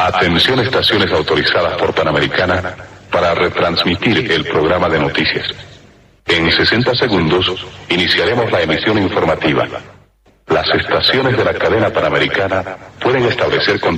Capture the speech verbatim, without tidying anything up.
Atención, estaciones autorizadas por Panamericana para retransmitir el programa de noticias. En sesenta segundos iniciaremos la emisión informativa. Las estaciones de la cadena Panamericana pueden establecer con